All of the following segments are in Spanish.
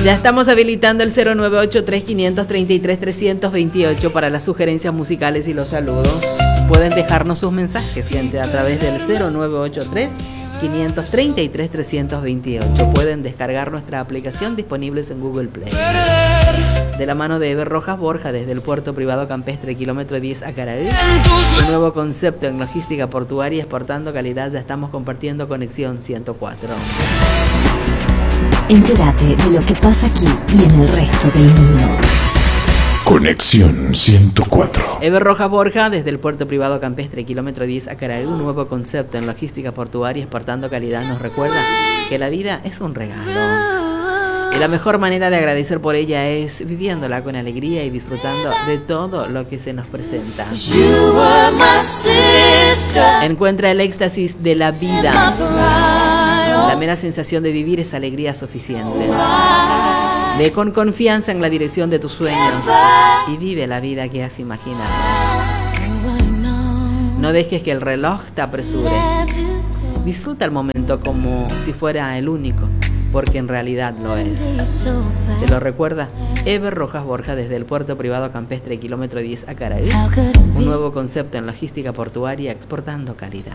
Ya estamos habilitando el 0983-533-328 para las sugerencias musicales y los saludos. Pueden dejarnos sus mensajes, gente, a través del 0983-533-328. Pueden descargar nuestra aplicación disponibles en Google Play. De la mano de Eber Rojas Borja, desde el puerto privado campestre, kilómetro 10 Acaraí. Un nuevo concepto en logística portuaria, exportando calidad. Ya estamos compartiendo Conexión 104. Entérate de lo que pasa aquí y en el resto del mundo. Conexión 104. Eber Rojas Borja, desde el puerto privado campestre, kilómetro 10 Acaraí. Un nuevo concepto en logística portuaria, exportando calidad, nos recuerda que la vida es un regalo. Y la mejor manera de agradecer por ella es viviéndola con alegría y disfrutando de todo lo que se nos presenta. Encuentra el éxtasis de la vida. La mera sensación de vivir es alegría suficiente. Ve con confianza en la dirección de tus sueños y vive la vida que has imaginado. No dejes que el reloj te apresure. Disfruta el momento como si fuera el único, porque en realidad lo es. ¿Te lo recuerda? Eber Rojas Borja, desde el puerto privado campestre, kilómetro 10 Acaraí. Un nuevo concepto en logística portuaria, exportando calidad.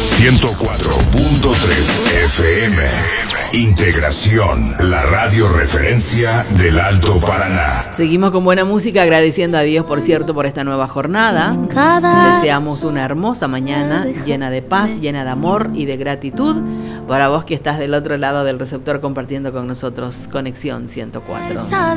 104.3 FM. Integración, la radio referencia del Alto Paraná. Seguimos con buena música, agradeciendo a Dios, por cierto, por esta nueva jornada. Deseamos una hermosa mañana, llena de paz, llena de amor y de gratitud. Para vos que estás del otro lado del receptor compartiendo con nosotros Conexión 104.